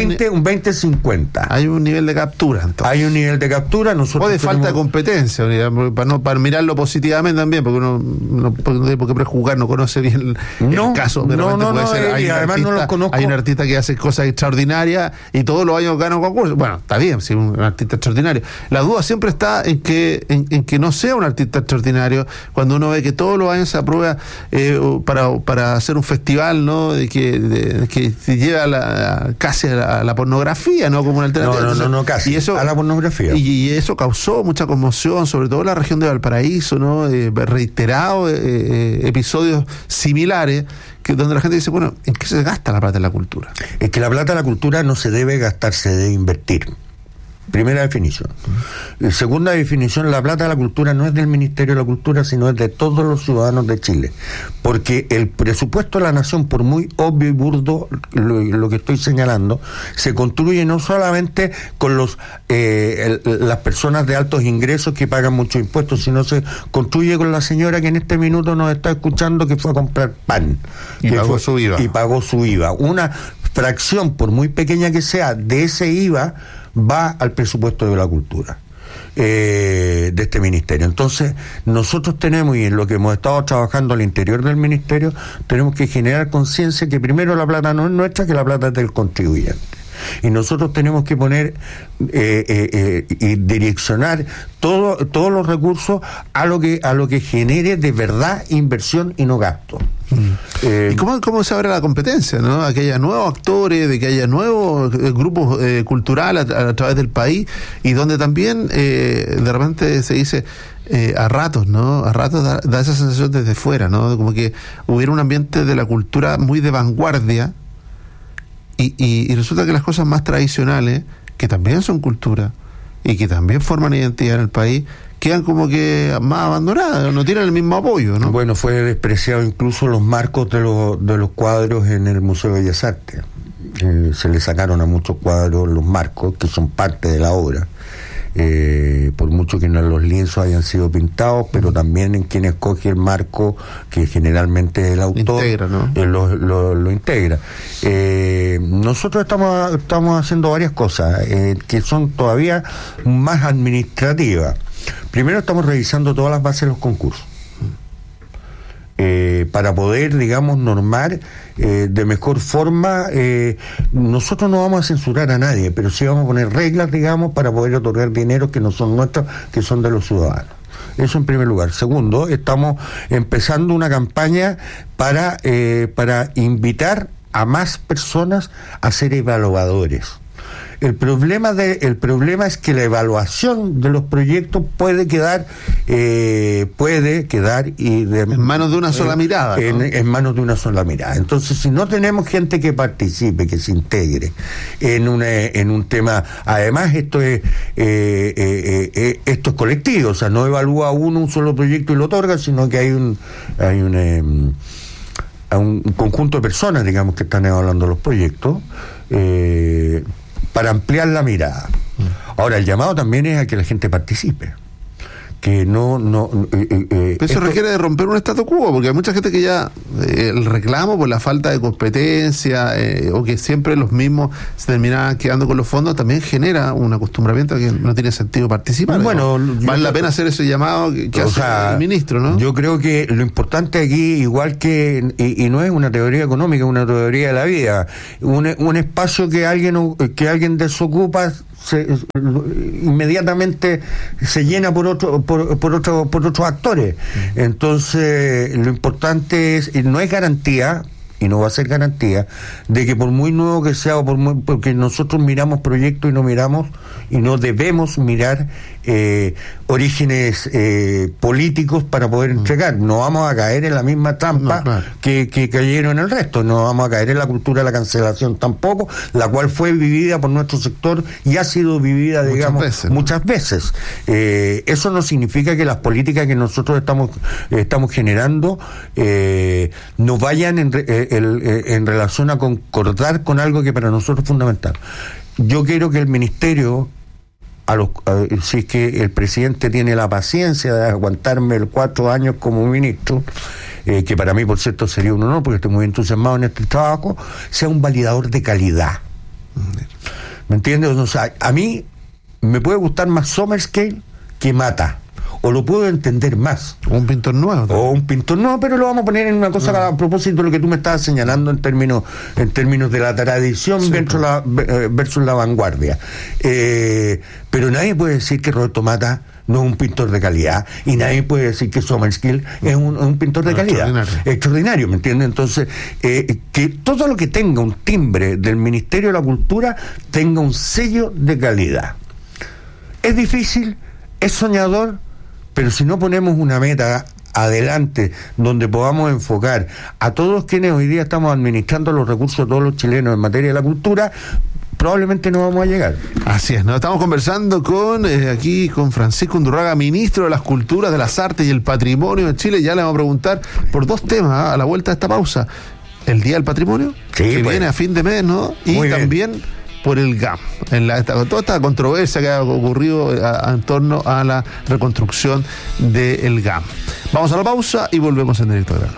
20-50. Hay un nivel de captura, entonces. Hay un nivel de captura. O de falta de competencia, para mirarlo positivamente también, porque uno no tiene por qué prejuzgar, no conoce bien el caso. Hay un artista que hace cosas extraordinarias y todos los años gana un concurso. Bueno, está bien, si un artista extraordinario. La duda siempre está en que no sea un artista extraordinario, cuando uno ve que todos los años se aprueba para hacer un festival, ¿no? Que se lleva casi a la pornografía, ¿no? Como una alternativa. No, casi. Y eso, a la pornografía. Y eso causó mucha conmoción, sobre todo en la región de Valparaíso, ¿no? Reiterados episodios similares, donde la gente dice, bueno, ¿en qué se gasta la plata de la cultura? Es que la plata de la cultura no se debe gastar, se debe invertir. Primera definición. Segunda definición, la plata de la cultura no es del Ministerio de la Cultura, sino es de todos los ciudadanos de Chile. Porque el presupuesto de la nación, por muy obvio y burdo lo que estoy señalando, se construye no solamente con las personas de altos ingresos que pagan muchos impuestos, sino se construye con la señora que en este minuto nos está escuchando, que fue a comprar pan. Y pagó su IVA. Una fracción, por muy pequeña que sea, de ese IVA va al presupuesto de la cultura, de este ministerio. Entonces, nosotros tenemos, y en lo que hemos estado trabajando al interior del ministerio, tenemos que generar conciencia que primero la plata no es nuestra, que la plata es del contribuyente. Y nosotros tenemos que poner y direccionar todos los recursos a lo que genere de verdad inversión y no gasto. ¿Y cómo se abre la competencia, ¿no? A que haya nuevos actores, de que haya nuevos grupos culturales a través del país, y donde también de repente se dice a ratos, ¿no? A ratos da esa sensación desde fuera, ¿no? Como que hubiera un ambiente de la cultura muy de vanguardia, y resulta que las cosas más tradicionales, que también son cultura y que también forman identidad en el país, quedan como que más abandonadas, no tienen el mismo apoyo, ¿no? Bueno, fue despreciado incluso los marcos de los cuadros en el Museo de Bellas Artes. Se le sacaron a muchos cuadros los marcos, que son parte de la obra. Por mucho que los lienzos hayan sido pintados, pero también en quien escoge el marco, que generalmente el autor integra, ¿no? lo integra. Nosotros estamos haciendo varias cosas que son todavía más administrativas. Primero, estamos revisando todas las bases de los concursos para poder, digamos, normar de mejor forma. Nosotros no vamos a censurar a nadie, pero sí vamos a poner reglas, digamos, para poder otorgar dinero que no son nuestros, que son de los ciudadanos. Eso en primer lugar. Segundo, estamos empezando una campaña para invitar a más personas a ser evaluadores. El problema es que la evaluación de los proyectos puede quedar en manos de una sola mirada, ¿no? En manos de una sola mirada. Entonces, si no tenemos gente que participe, que se integre en un tema, además esto es colectivo, o sea, no evalúa uno un solo proyecto y lo otorga, sino que hay un conjunto de personas, digamos, que están evaluando los proyectos para ampliar la mirada. Ahora, el llamado también es a que la gente participe. Que eso requiere de romper un statu quo, porque hay mucha gente que ya el reclamo por la falta de competencia o que siempre los mismos se terminan quedando con los fondos también genera un acostumbramiento a que no tiene sentido participar. Bueno, vale la pena hacer ese llamado que hace el ministro, ¿no? Yo creo que lo importante aquí, igual que y no es una teoría económica, es una teoría de la vida, un espacio que alguien desocupa inmediatamente se llena por otros actores. Entonces, lo importante no es garantía, y no va a ser garantía, de que por muy nuevo que sea, porque nosotros miramos proyectos y no debemos mirar orígenes políticos para poder entregar. No vamos a caer en la misma trampa que cayeron el resto. No vamos a caer en la cultura de la cancelación tampoco, la cual fue vivida por nuestro sector y ha sido vivida, muchas veces. Eso no significa que las políticas que nosotros estamos generando no vayan en relación a concordar con algo que para nosotros es fundamental. Yo quiero que el ministerio, si es que el presidente tiene la paciencia de aguantarme 4 años como ministro, que para mí, por cierto, sería un honor porque estoy muy entusiasmado en este trabajo, sea un validador de calidad. ¿Me entiendes? O sea, a mí me puede gustar más Sommerscale que Mata, o lo puedo entender más. O un pintor nuevo. Pero lo vamos a poner en una cosa a propósito de lo que tú me estabas señalando en términos de la tradición versus la vanguardia. Pero nadie puede decir que Roberto Mata no es un pintor de calidad, y nadie puede decir que Sommerscale es un pintor de calidad. Extraordinario, ¿me entiendes? Entonces, que todo lo que tenga un timbre del Ministerio de la Cultura tenga un sello de calidad. Es difícil, es soñador, pero si no ponemos una meta adelante donde podamos enfocar a todos quienes hoy día estamos administrando los recursos de todos los chilenos en materia de la cultura, probablemente no vamos a llegar. Así es, ¿no? Estamos conversando con Francisco Undurraga, ministro de las Culturas, de las Artes y el Patrimonio de Chile. Ya le vamos a preguntar por 2 temas a la vuelta de esta pausa. El Día del Patrimonio, que viene a fin de mes, ¿no? Y muy también bien. Por el GAM, toda esta controversia que ha ocurrido en torno a la reconstrucción del GAM. Vamos a la pausa y volvemos en Directo Grano.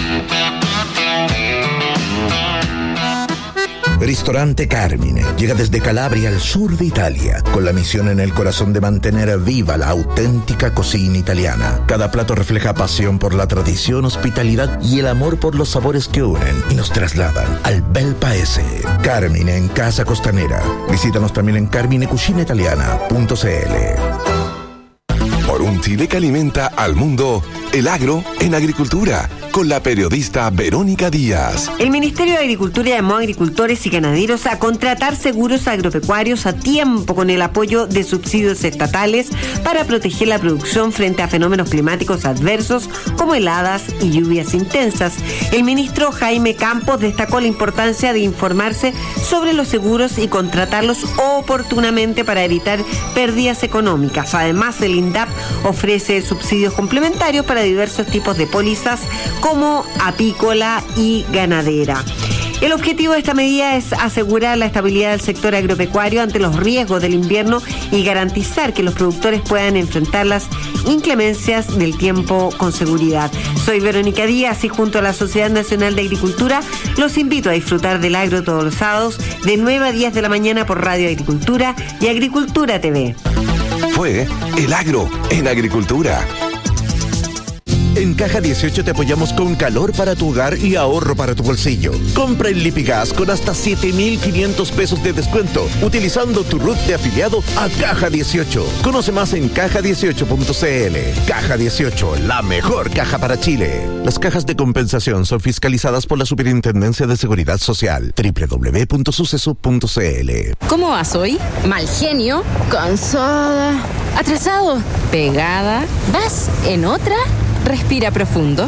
Ristorante Carmine llega desde Calabria al sur de Italia, con la misión en el corazón de mantener viva la auténtica cocina italiana. Cada plato refleja pasión por la tradición, hospitalidad y el amor por los sabores que unen y nos trasladan al bel paese. Carmine en Casa Costanera. Visítanos también en carminecucinaitaliana.cl. Por un Chile que alimenta al mundo, el agro en agricultura, con la periodista Verónica Díaz. El Ministerio de Agricultura llamó a agricultores y ganaderos a contratar seguros agropecuarios a tiempo con el apoyo de subsidios estatales para proteger la producción frente a fenómenos climáticos adversos como heladas y lluvias intensas. El ministro Jaime Campos destacó la importancia de informarse sobre los seguros y contratarlos oportunamente para evitar pérdidas económicas. Además, el INDAP ofrece subsidios complementarios para diversos tipos de pólizas como apícola y ganadera. El objetivo de esta medida es asegurar la estabilidad del sector agropecuario ante los riesgos del invierno y garantizar que los productores puedan enfrentar las inclemencias del tiempo con seguridad. Soy Verónica Díaz y junto a la Sociedad Nacional de Agricultura los invito a disfrutar del agro todos los sábados de 9 a 10 de la mañana por Radio Agricultura y Agricultura TV. Fue El Agro en Agricultura. En Caja 18 te apoyamos con calor para tu hogar y ahorro para tu bolsillo. Compra en Lipigas con hasta 7,500 pesos de descuento, utilizando tu RUT de afiliado a Caja 18. Conoce más en caja18.cl. Caja 18, la mejor caja para Chile. Las cajas de compensación son fiscalizadas por la Superintendencia de Seguridad Social. www.suceso.cl. ¿Cómo vas hoy? Mal genio, cansada, atrasado, pegada. ¿Vas en otra? Respira profundo.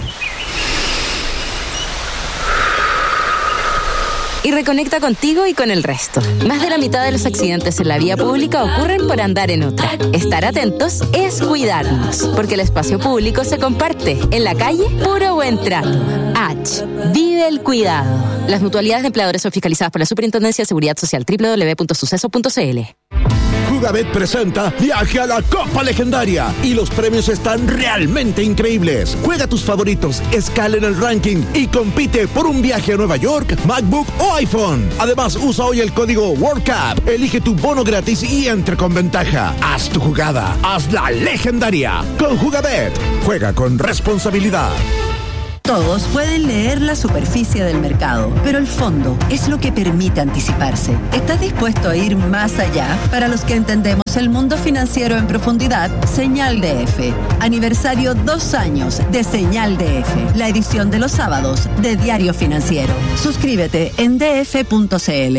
Y reconecta contigo y con el resto. Más de la mitad de los accidentes en la vía pública ocurren por andar en otra. Estar atentos es cuidarnos, porque el espacio público se comparte. En la calle, puro buen trato. H. Vive el cuidado. Las mutualidades de empleadores son fiscalizadas por la Superintendencia de Seguridad Social. www.suceso.cl. Jugabet presenta Viaje a la Copa Legendaria y los premios están realmente increíbles. Juega tus favoritos, escala en el ranking y compite por un viaje a Nueva York, MacBook o iPhone. Además, usa hoy el código WorldCup, elige tu bono gratis y entra con ventaja. Haz tu jugada, hazla legendaria. Con Jugabet, juega con responsabilidad. Todos pueden leer la superficie del mercado, pero el fondo es lo que permite anticiparse. ¿Estás dispuesto a ir más allá? Para los que entendemos el mundo financiero en profundidad, Señal DF. Aniversario 2 años de Señal DF, la edición de los sábados de Diario Financiero. Suscríbete en df.cl.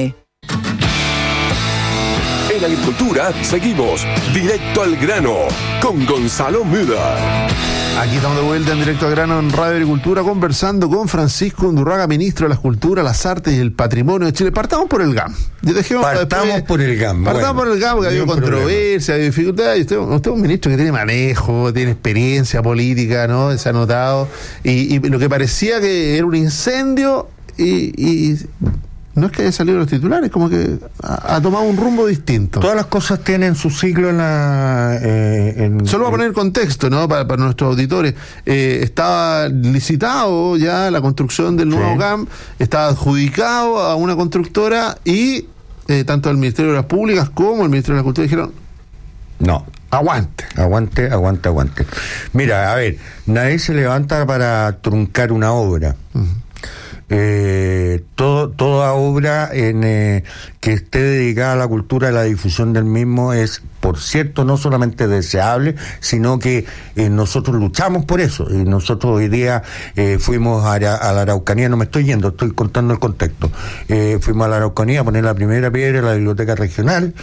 En Agricultura seguimos directo al grano con Gonzalo Müller. Aquí estamos de vuelta en Directo al Grano en Radio Agricultura, conversando con Francisco Undurraga, ministro de las Culturas, las Artes y el Patrimonio de Chile. Partamos por el GAM. Partamos por el GAM, porque ha habido controversia, ha habido dificultades. Usted es un ministro que tiene manejo, tiene experiencia política, ¿no? Se ha notado. Y lo que parecía que era un incendio y no es que haya salido los titulares, como que ha tomado un rumbo distinto. Todas las cosas tienen su ciclo en la... Solo para poner contexto, ¿no? Para nuestros auditores. Estaba licitado ya la construcción del nuevo GAM, estaba adjudicado a una constructora y tanto el Ministerio de las Públicas como el Ministerio de la Cultura dijeron... No. Aguante. Mira, a ver, nadie se levanta para truncar una obra. Toda obra que esté dedicada a la cultura y a la difusión del mismo es, por cierto, no solamente deseable, sino que nosotros luchamos por eso. Y nosotros hoy día fuimos a la Araucanía, no me estoy yendo, estoy contando el contexto. Fuimos a la Araucanía a poner la primera piedra en la biblioteca regional.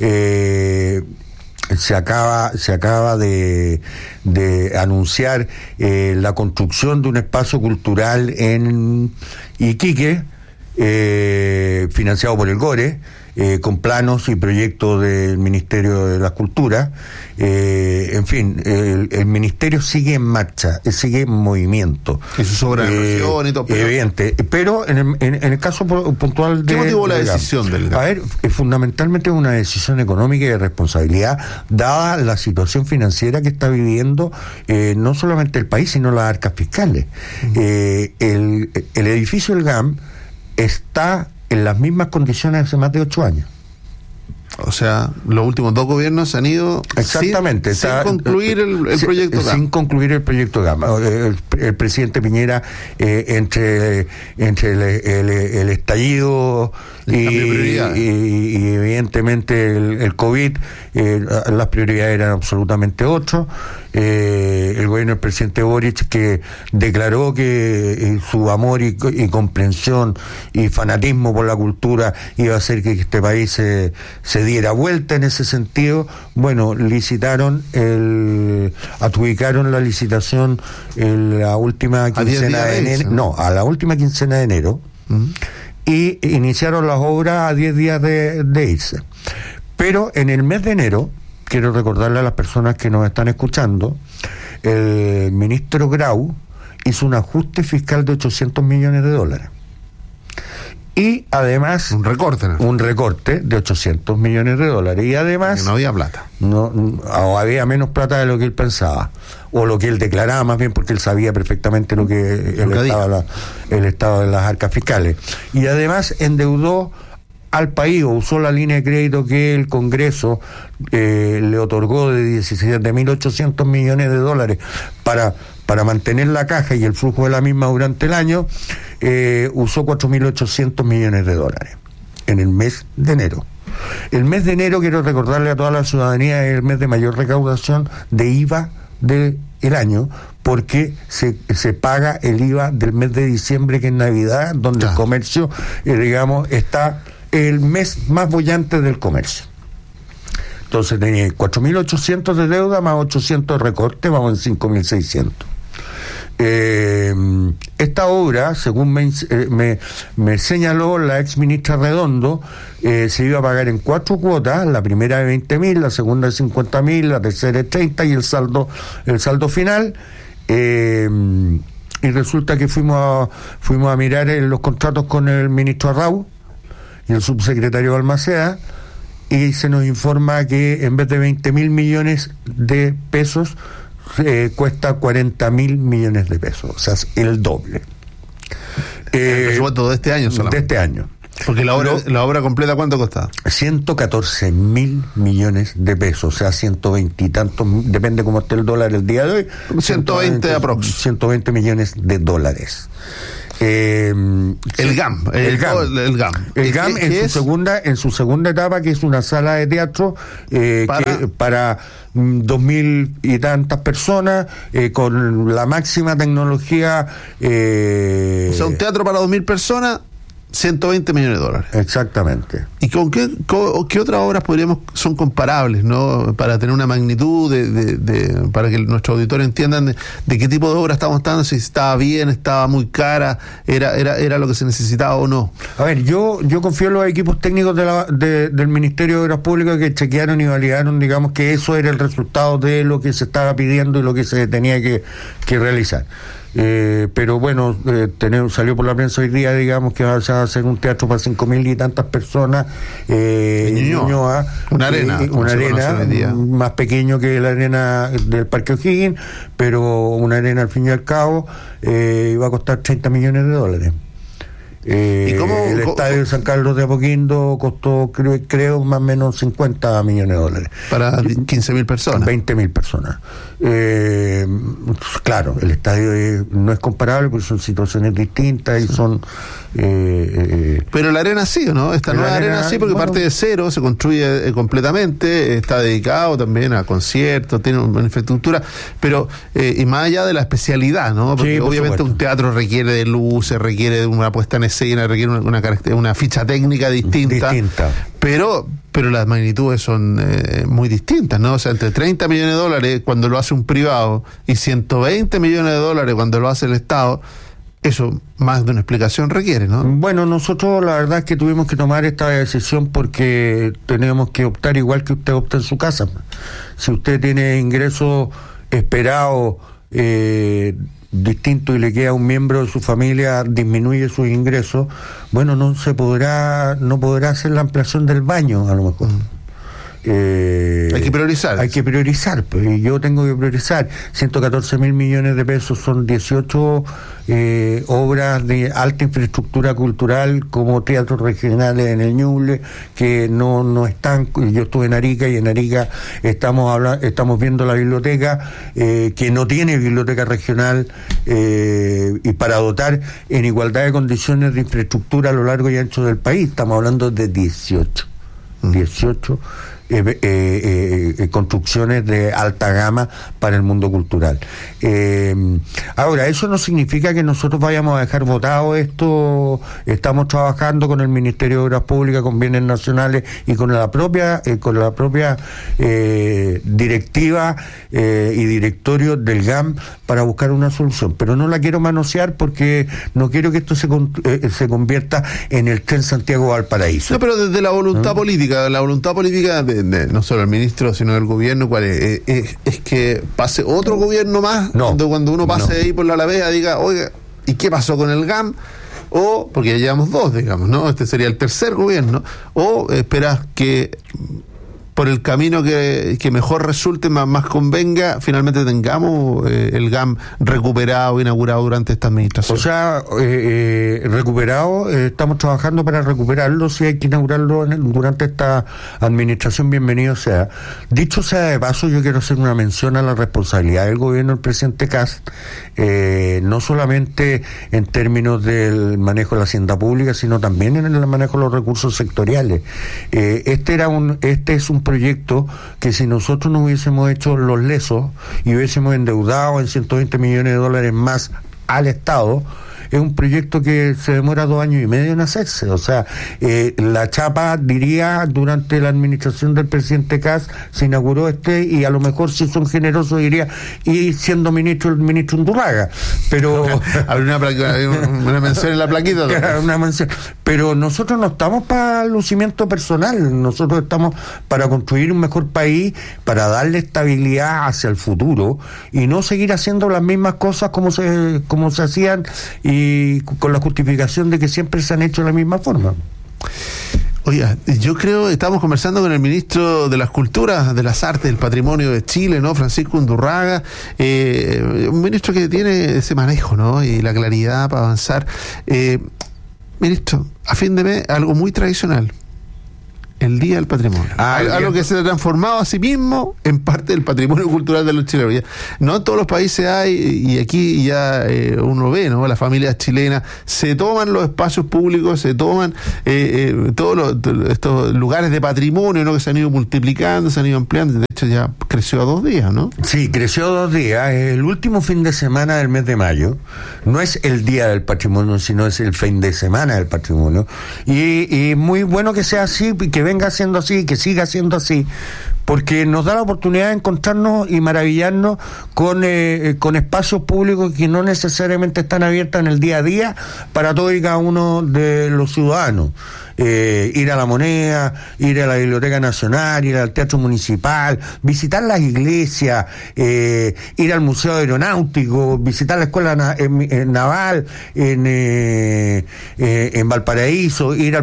Se acaba de anunciar la construcción de un espacio cultural en Iquique, financiado por el GORE, con planos y proyectos del Ministerio de la Cultura. En fin, el Ministerio sigue en marcha, sigue en movimiento. Eso sobra y todo. Evidente. Pero en el caso puntual de... ¿Qué motivó la decisión del GAM? A ver, fundamentalmente es una decisión económica y de responsabilidad, dada la situación financiera que está viviendo no solamente el país, sino las arcas fiscales. El edificio del GAM está en las mismas condiciones hace más de 8 años. O sea, los últimos 2 gobiernos se han ido exactamente sin concluir el proyecto GAM. Sin concluir el proyecto GAM. El presidente Piñera, entre el estallido y evidentemente el COVID, las prioridades eran absolutamente otras. El gobierno del presidente Boric, que declaró que su amor y comprensión y fanatismo por la cultura iba a hacer que este país se diera vuelta en ese sentido. Bueno, adjudicaron la licitación en la última quincena de enero. A la última quincena de enero. Y iniciaron las obras a 10 días de irse. Pero en el mes de enero, quiero recordarle a las personas que nos están escuchando, el ministro Grau hizo un ajuste fiscal de $800 millones. Y además... Un recorte de $800 millones. Y además... no había plata. O había menos plata de lo que él pensaba. O lo que él declaraba, más bien, porque él sabía perfectamente el estado de las arcas fiscales. Y además endeudó al país o usó la línea de crédito que el Congreso le otorgó de 17.800 millones de dólares para mantener la caja y el flujo de la misma durante el año, usó 4.800 millones de dólares en el mes de enero. El mes de enero, quiero recordarle a toda la ciudadanía, es el mes de mayor recaudación de IVA del año, porque se paga el IVA del mes de diciembre, que es Navidad, donde el comercio, digamos, está el mes más bollante del comercio. Entonces tenía 4.800 de deuda más 800 de recorte, vamos en 5.600. Esta obra, según me señaló la ex ministra Redondo, se iba a pagar en 4 cuotas, la primera de 20.000, la segunda de 50.000, la tercera de 30 y el saldo final. Y resulta que fuimos a mirar los contratos con el ministro Arrau y el subsecretario Balmaceda, y se nos informa que en vez de 20.000 millones de pesos cuesta 40.000 millones de pesos, o sea, es el doble. El presupuesto de este año solamente. De este año. Porque la obra completa, ¿cuánto costaba? 114.000 millones de pesos, o sea, 120 y tantos, depende cómo esté el dólar el día de hoy. 120 aprox. 120 millones de dólares. El GAM en su segunda etapa, que es una sala de teatro para 2.000 y tantas personas, con la máxima tecnología. O sea, un teatro para 2.000 personas, 120 millones de dólares. Exactamente. ¿Y con qué otras obras son comparables, ¿no? Para tener una magnitud para que nuestros auditores entiendan de qué tipo de obra estamos hablando, si estaba bien, estaba muy cara, era lo que se necesitaba o no. A ver, yo confío en los equipos técnicos del Ministerio de Obras Públicas, que chequearon y validaron, digamos, que eso era el resultado de lo que se estaba pidiendo y lo que se tenía que realizar. Pero bueno, salió por la prensa hoy día, digamos, que va a hacer un teatro para 5.000 y tantas personas en Ñuñoa, una arena más pequeño que la arena del Parque O'Higgins, pero una arena al fin y al cabo, va a costar 30 millones de dólares. El estadio de San Carlos de Apoquindo costó, creo, más o menos 50 millones de dólares. Para 15.000 personas. 20.000 personas. Claro, el estadio no es comparable porque son situaciones distintas y son... Pero la arena sí, ¿no? Esta nueva arena sí, porque parte de cero, se construye completamente, está dedicado también a conciertos, tiene una infraestructura, pero y más allá de la especialidad, ¿no? Porque obviamente un teatro requiere de luces, requiere de una puesta en escena, requiere una ficha técnica distinta. Pero las magnitudes son muy distintas, ¿no? O sea, entre 30 millones de dólares cuando lo hace un privado y 120 millones de dólares cuando lo hace el Estado, eso más de una explicación requiere, ¿no? Bueno, nosotros la verdad es que tuvimos que tomar esta decisión porque tenemos que optar igual que usted opta en su casa. Si usted tiene ingresos esperados distintos y le queda un miembro de su familia, disminuye sus ingresos, bueno, no podrá hacer la ampliación del baño, a lo mejor. Hay que priorizar. Pues yo tengo que priorizar. 114.000 millones de pesos son 18 obras de alta infraestructura cultural, como teatros regionales en el Ñuble, que no están. Yo estuve en Arica y en Arica estamos viendo la biblioteca, que no tiene biblioteca regional, y para dotar en igualdad de condiciones de infraestructura a lo largo y ancho del país. Estamos hablando de 18 construcciones de alta gama para el mundo cultural. Ahora, eso no significa que nosotros vayamos a dejar votado esto. Estamos trabajando con el Ministerio de Obras Públicas, con bienes nacionales y con la propia directiva y directorio del GAM para buscar una solución, pero no la quiero manosear porque no quiero que esto se convierta en el tren Santiago-Valparaíso. No, pero desde la voluntad política, de no solo el ministro, sino del gobierno, ¿cuál es? ¿Es que pase otro gobierno más? Cuando uno pase ahí por la Alameda diga, oiga, ¿y qué pasó con el GAM? O, porque ya llevamos 2, digamos, ¿no? Este sería el tercer gobierno. O esperas que por el camino que mejor resulte, más convenga, finalmente tengamos el GAM recuperado, inaugurado durante esta administración? O sea, recuperado, estamos trabajando para recuperarlo. Si hay que inaugurarlo durante esta administración, bienvenido sea. Dicho sea de paso, yo quiero hacer una mención a la responsabilidad del gobierno del presidente Kast, no solamente en términos del manejo de la hacienda pública, sino también en el manejo de los recursos sectoriales. Este es un proyecto que, si nosotros no hubiésemos hecho los lesos y hubiésemos endeudado en $120 millones más al Estado, es un proyecto que se demora 2 años y medio en hacerse. O sea, la chapa, diría, durante la administración del presidente Kast se inauguró y a lo mejor, si son generosos, diría, y siendo ministro el ministro Undurraga, pero habría una mención en la plaquita. Una mención. Pero nosotros no estamos para lucimiento personal, nosotros estamos para construir un mejor país, para darle estabilidad hacia el futuro y no seguir haciendo las mismas cosas como se hacían, y con la justificación de que siempre se han hecho de la misma forma. Oiga, yo creo, estamos conversando con el ministro de las Culturas, de las Artes, del Patrimonio de Chile, ¿no? Francisco Undurraga, un ministro que tiene ese manejo, ¿no? Y la claridad para avanzar. Ministro, a fin de mes, algo muy tradicional: el Día del Patrimonio. Algo que se ha transformado a sí mismo en parte del patrimonio cultural de los chilenos. No en todos los países hay, y aquí ya uno ve, ¿no? Las familias chilenas se toman los espacios públicos, se toman todos estos lugares de patrimonio, ¿no? Que se han ido multiplicando, se han ido ampliando. De hecho, ya creció a 2 días, ¿no? Sí, creció a 2 días. El último fin de semana del mes de mayo. No es el Día del Patrimonio, sino es el fin de semana del patrimonio. Y muy bueno que sea así, que venga siendo así, que siga siendo así, porque nos da la oportunidad de encontrarnos y maravillarnos con espacios públicos que no necesariamente están abiertos en el día a día para todos y cada uno de los ciudadanos. Ir a la Moneda, ir a la Biblioteca Nacional, ir al Teatro Municipal, visitar las iglesias, ir al Museo Aeronáutico, visitar la Escuela Naval en Valparaíso, ir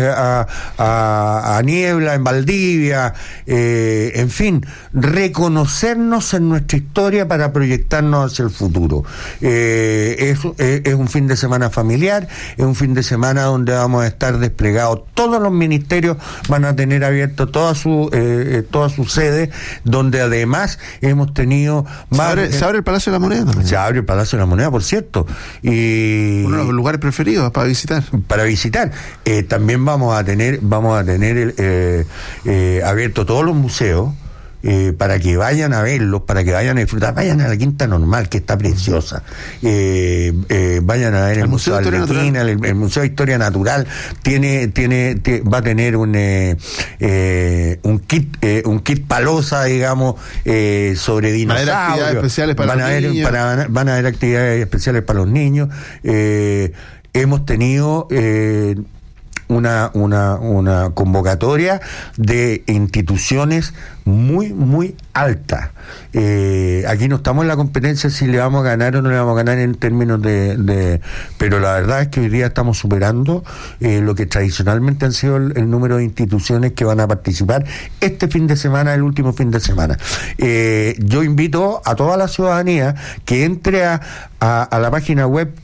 a Niebla en Valdivia, en fin, reconocernos en nuestra historia para proyectarnos hacia el futuro. Es un fin de semana familiar, es un fin de semana donde vamos a estar desplegados. Todos los ministerios van a tener abierto todas sus sedes, donde además hemos tenido ¿Se abre el Palacio de la Moneda también? Se abre el Palacio de la Moneda, por cierto. Y uno de los lugares preferidos para visitar. También vamos a tener abierto todos los museos, para que vayan a verlos, para que vayan a disfrutar. Vayan a la Quinta Normal, que está preciosa. Vayan a ver el Museo de Arlequina, el Museo de Historia Natural. Va a tener un kit palosa, digamos, sobre dinosaurios. Van a haber actividades especiales para los niños. Hemos tenido una convocatoria de instituciones muy alta. Aquí no estamos en la competencia si le vamos a ganar o no le vamos a ganar en términos pero la verdad es que hoy día estamos superando lo que tradicionalmente han sido el número de instituciones que van a participar este fin de semana, el último fin de semana. Yo invito a toda la ciudadanía que entre a la página web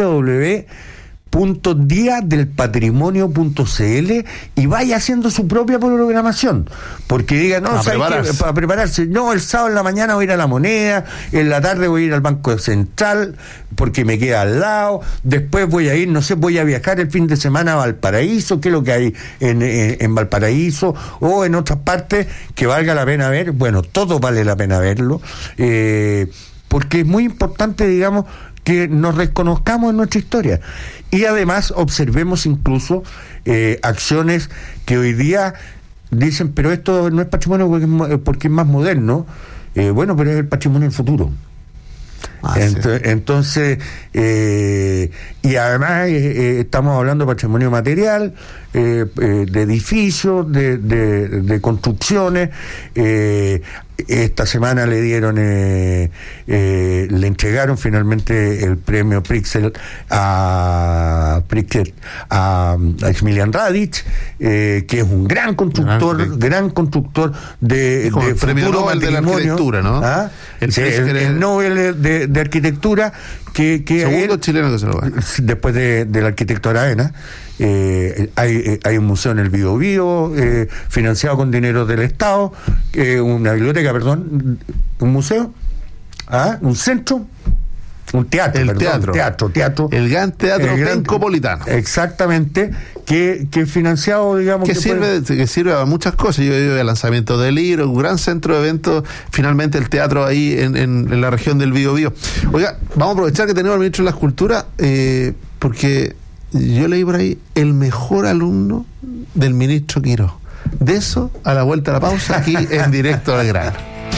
www.diadelpatrimonio.cl y vaya haciendo su propia programación, porque diga, para prepararse, el sábado en la mañana voy a ir a la Moneda, en la tarde voy a ir al Banco Central porque me queda al lado, después voy a ir, voy a viajar el fin de semana a Valparaíso, que es lo que hay en Valparaíso o en otras partes que valga la pena ver. Bueno, todo vale la pena verlo, porque es muy importante, digamos, que nos reconozcamos en nuestra historia y además observemos incluso acciones que hoy día dicen, pero esto no es patrimonio porque es más moderno. Bueno, pero es el patrimonio del futuro. Entonces, y además estamos hablando de patrimonio material, de edificios, de construcciones. esta semana le dieron, le entregaron finalmente el premio Pritzker a Exmilian Radic, que es un gran constructor de premio Nobel de la arquitectura, ¿no? El Nobel de arquitectura, que segundo chileno que se lo gana después del arquitecto Aravena. Hay un museo en el Biobío, financiado con dinero del Estado, una biblioteca, un museo, un centro, un teatro, teatro, el gran teatro Pencopolitano, exactamente, que es financiado, digamos, que sirve a muchas cosas. Yo he ido al lanzamiento del libro, un gran centro de eventos, finalmente el teatro ahí en la región del Biobío. Oiga, vamos a aprovechar que tenemos al ministro de las Culturas, porque yo leí por ahí el mejor alumno del ministro Quirós. De eso, a la vuelta a la pausa, aquí en Directo al Grano.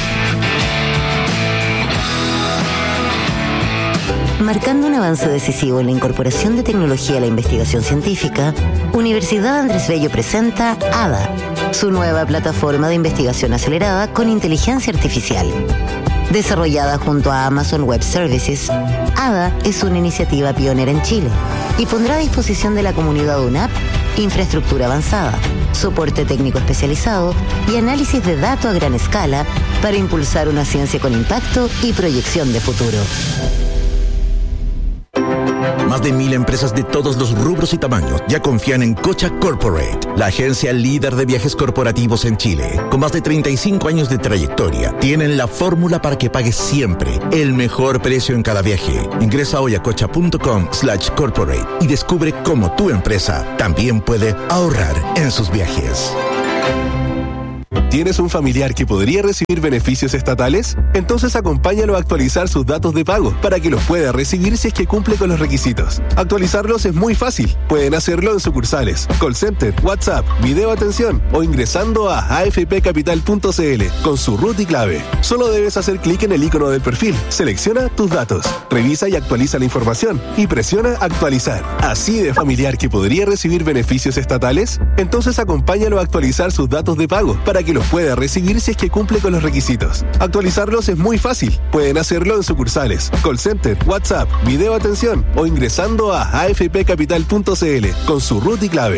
Marcando un avance decisivo en la incorporación de tecnología a la investigación científica, Universidad Andrés Bello presenta ADA, su nueva plataforma de investigación acelerada con inteligencia artificial. Desarrollada junto a Amazon Web Services, ADA es una iniciativa pionera en Chile y pondrá a disposición de la comunidad UNAP infraestructura avanzada, soporte técnico especializado y análisis de datos a gran escala para impulsar una ciencia con impacto y proyección de futuro. Más de 1,000 empresas de todos los rubros y tamaños ya confían en Cocha Corporate, la agencia líder de viajes corporativos en Chile. Con más de 35 años de trayectoria, tienen la fórmula para que pagues siempre el mejor precio en cada viaje. Ingresa hoy a cocha.com/corporate y descubre cómo tu empresa también puede ahorrar en sus viajes. ¿Tienes un familiar que podría recibir beneficios estatales? Entonces acompáñalo a actualizar sus datos de pago para que los pueda recibir si es que cumple con los requisitos. Actualizarlos es muy fácil. Pueden hacerlo en sucursales, call center, WhatsApp, video atención o ingresando a afpcapital.cl con su root y clave. Solo debes hacer clic en el icono del perfil, selecciona tus datos, revisa y actualiza la información y presiona actualizar. ¿Así de familiar que podría recibir beneficios estatales? Entonces acompáñalo a actualizar sus datos de pago para que los pueda recibir si es que cumple con los requisitos. Actualizarlos es muy fácil. Pueden hacerlo en sucursales, call center, WhatsApp, video atención o ingresando a afpcapital.cl con su root y clave.